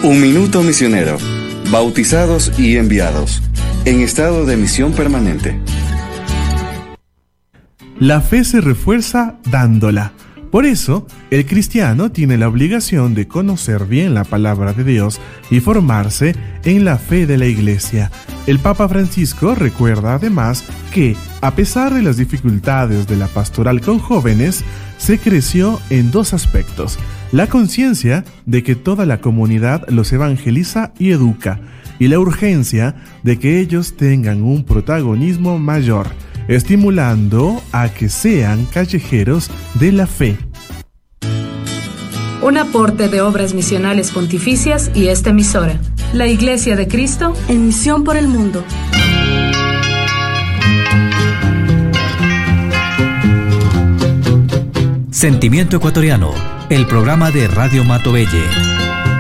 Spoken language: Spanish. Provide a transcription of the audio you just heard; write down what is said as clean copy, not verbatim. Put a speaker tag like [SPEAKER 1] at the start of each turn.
[SPEAKER 1] Un minuto misionero. Bautizados y enviados. En estado de misión permanente.
[SPEAKER 2] La fe se refuerza dándola. Por eso, el cristiano tiene la obligación de conocer bien la palabra de Dios y formarse en la fe de la Iglesia. El Papa Francisco recuerda además que, a pesar de las dificultades de la pastoral con jóvenes, se creció en dos aspectos: la conciencia de que toda la comunidad los evangeliza y educa, y la urgencia de que ellos tengan un protagonismo mayor, estimulando a que sean callejeros de la fe.
[SPEAKER 3] Un aporte de Obras Misionales Pontificias y esta emisora, la Iglesia de Cristo,
[SPEAKER 4] en misión por el mundo.
[SPEAKER 5] Sentimiento Ecuatoriano, el programa de Radio Matovelle.